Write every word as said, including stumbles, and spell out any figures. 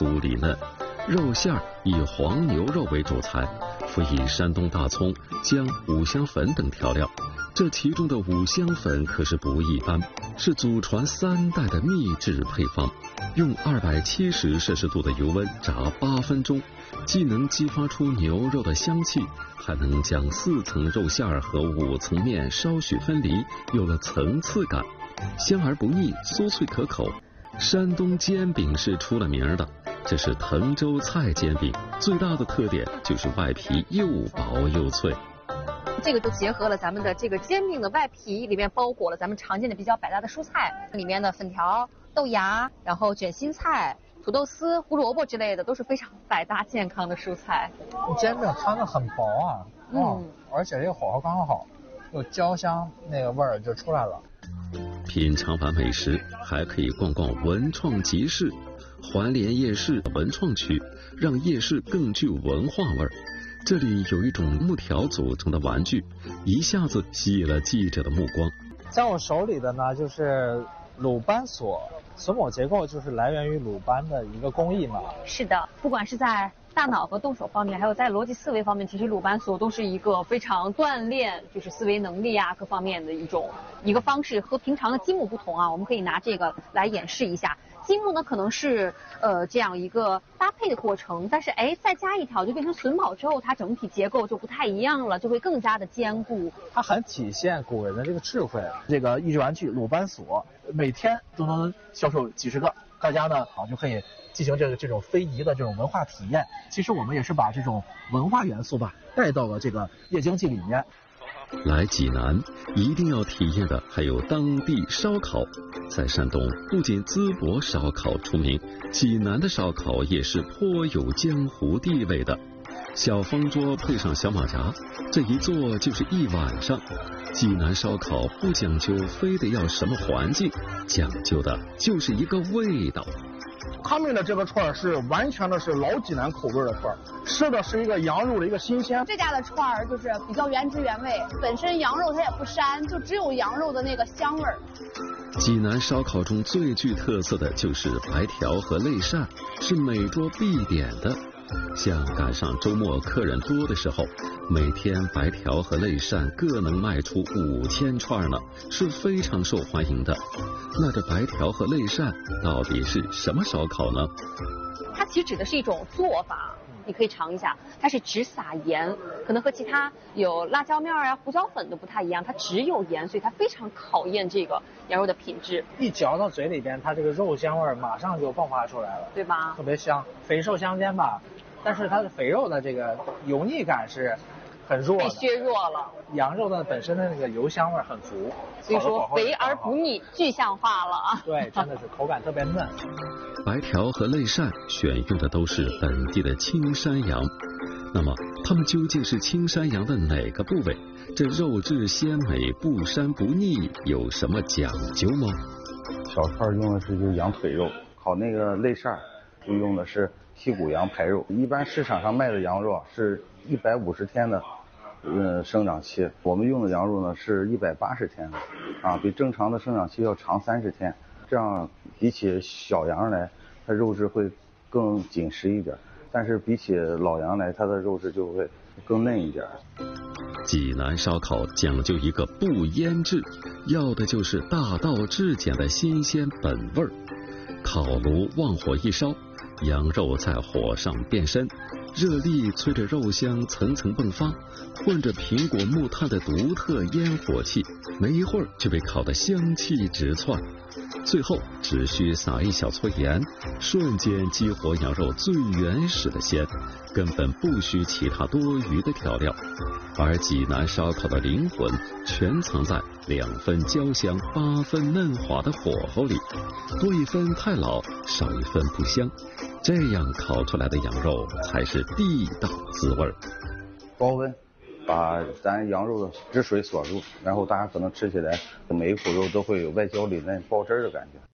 酥里嫩。肉馅儿以黄牛肉为主材，辅以山东大葱、姜、五香粉等调料。这其中的五香粉可是不一般，是祖传三代的秘制配方。用二百七十摄氏度的油温炸八分钟，既能激发出牛肉的香气，还能将四层肉馅儿和五层面稍许分离，有了层次感，香而不腻，酥脆可口。山东煎饼是出了名的，这是滕州菜煎饼，最大的特点就是外皮又薄又脆。 这个就结合了咱们的这个煎饼的外皮，里面包裹了咱们常见的比较百搭的蔬菜，里面的粉条、豆芽，然后卷心菜、土豆丝、胡萝卜之类的，都是非常百搭健康的蔬菜。 煎饼摊的很薄啊，嗯，哦、而且这个火候刚刚好，有焦香那个味儿就出来了。 品尝完美食，还可以逛逛文创集市，环联夜市文创区，让夜市更具文化味儿。这里有一种木条组成的玩具，一下子吸引了记者的目光。 在我手里的呢，就是鲁班锁，榫卯结构就是来源于鲁班的一个工艺嘛。 是的，不管是在大脑和动手方面，还有在逻辑思维方面，其实鲁班锁都是一个非常锻炼就是思维能力啊各方面的一种一个方式。和平常的积木不同啊，我们可以拿这个来演示一下。积木呢可能是呃这样一个搭配的过程，但是哎再加一条就变成榫卯之后，它整体结构就不太一样了，就会更加的坚固。 它很体现古人的这个智慧。这个益智玩具鲁班锁每天都能销售几十个，大家呢啊就可以进行这个这种非遗的这种文化体验。其实我们也是把这种文化元素吧带到了这个夜经济里面。 来济南一定要体验的还有当地烧烤。在山东不仅淄博烧烤出名，济南的烧烤也是颇有江湖地位的。小方桌配上小马扎，这一坐就是一晚上。济南烧烤不讲究非得要什么环境，讲究的就是一个味道。 他们的这个串是完全的是老济南口味的串，吃的是一个羊肉的一个新鲜。 这家的串儿就是比较原汁原味，本身羊肉它也不膻，就只有羊肉的那个香味儿。 济南烧烤中最具特色的就是白条和肋扇，是每桌必点的。像赶上周末客人多的时候，每天白条和肋扇各能卖出五千串呢，是非常受欢迎的。那这白条和肋扇到底是什么烧烤呢？ 它其实指的是一种做法，你可以尝一下，它是只撒盐，可能和其他有辣椒面啊、胡椒粉都不太一样，它只有盐，所以它非常考验这个羊肉的品质。 一嚼到嘴里边，它这个肉香味马上就迸发出来了， 对吧？ 特别香，肥瘦相间吧。但是它的肥肉的这个油腻感是很弱的， 被削弱了。 羊肉的本身的那个油香味很足， 所以说肥而不腻，具象化了啊。 对，真的是口感特别嫩。 白条和肋扇选用的都是本地的青山羊，那么它们究竟是青山羊的哪个部位？这肉质鲜美，不膻不腻，有什么讲究吗？ 小串用的是就是羊腿肉，烤那个肋扇就用的是剔骨羊排肉。一般市场上卖的羊肉是一百五十天的呃生长期，我们用的羊肉呢是一百八十天的，啊，比正常的生长期要长三十天。这样比起小羊来，它肉质会更紧实一点，但是比起老羊来，它的肉质就会更嫩一点。 济南烧烤讲究一个不腌制，要的就是大道至简的新鲜本味儿。烤炉旺火一烧，羊肉在火上变身，热力催着肉香层层迸发，混着苹果木炭的独特烟火气，没一会儿就被烤得香气直窜。最后只需撒一小撮盐，瞬间激活羊肉最原始的鲜，根本不需其他多余的调料。而济南烧烤的灵魂全藏在两分焦香八分嫩滑的火候里，多一分太老，少一分不香，这样烤出来的羊肉才是地道滋味。 高温把咱羊肉的汁水锁住，然后大家可能吃起来每一口肉都会有外焦里嫩爆汁的感觉。